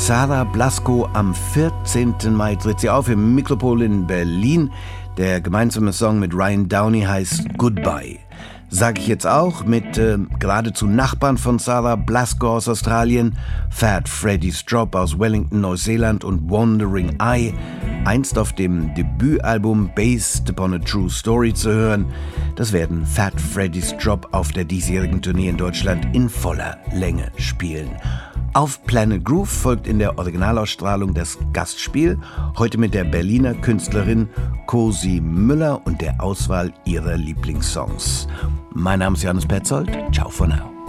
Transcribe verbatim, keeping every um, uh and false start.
Sarah Blasko. Am vierzehnten Mai tritt sie auf im Mikropol in Berlin. Der gemeinsame Song mit Ryan Downey heißt Goodbye. Sag ich jetzt auch mit äh, geradezu Nachbarn von Sarah Blasko aus Australien, Fat Freddy's Drop aus Wellington, Neuseeland und Wandering Eye, einst auf dem Debütalbum Based Upon a True Story zu hören. Das werden Fat Freddy's Drop auf der diesjährigen Tournee in Deutschland in voller Länge spielen. Auf Planet Groove folgt in der Originalausstrahlung das Gastspiel, heute mit der Berliner Künstlerin Cosi Müller und der Auswahl ihrer Lieblingssongs. Mein Name ist Johannes Petzold. Ciao for now.